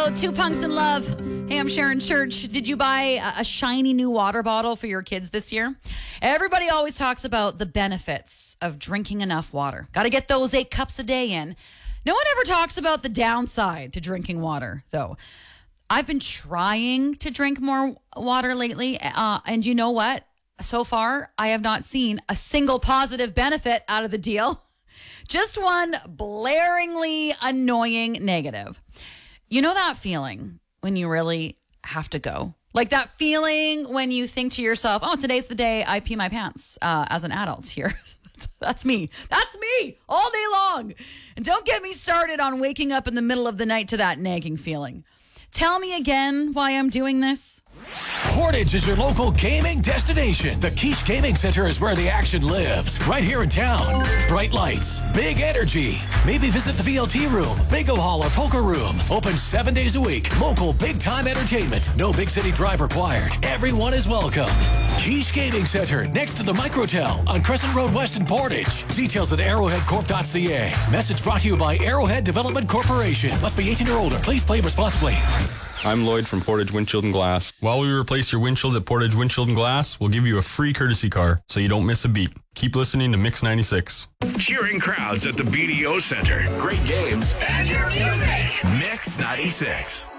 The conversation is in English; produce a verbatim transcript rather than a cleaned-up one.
Go, Two Punks in Love. Hey, I'm Sharon Church. Did you buy a, a shiny new water bottle for your kids this year? Everybody always talks about the benefits of drinking enough water. Got to get those eight cups a day in. No one ever talks about the downside to drinking water, though. I've been trying to drink more water lately, uh, and you know what? So far, I have not seen a single positive benefit out of the deal. Just one blaringly annoying negative. You know that feeling when you really have to go? Like that feeling when you think to yourself, oh, today's the day I pee my pants uh, as an adult here. That's me. That's me all day long. And don't get me started on waking up in the middle of the night to that nagging feeling. Tell me again why I'm doing this. Portage is your local gaming destination. The Quiche Gaming Center is where the action lives. Right here in town. Bright lights, big energy. Maybe visit the V L T room, bingo hall, or poker room. Open seven days a week. Local big-time entertainment. No big city drive required. Everyone is welcome. Quiche Gaming Center, next to the Microtel on Crescent Road West in Portage. Details at arrowhead corp dot c a. Message brought to you by Arrowhead Development Corporation. Must be eighteen or older. Please play responsibly. I'm Lloyd from Portage Windshield and Glass. While we replace your windshield at Portage Windshield and Glass, we'll give you a free courtesy car so you don't miss a beat. Keep listening to Mix ninety-six. Cheering crowds at the B D O Center. Great games. And your music. Mix ninety-six.